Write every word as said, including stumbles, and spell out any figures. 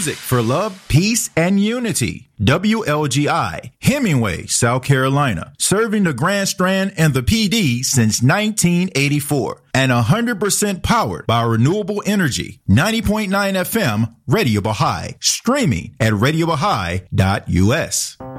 Music for love, peace, and unity. W L G I, Hemingway, South Carolina, serving the Grand Strand and the P D since nineteen eighty-four, and one hundred percent powered by renewable energy. ninety point nine F M, Radio Baha'i, streaming at radio baha'i dot U S.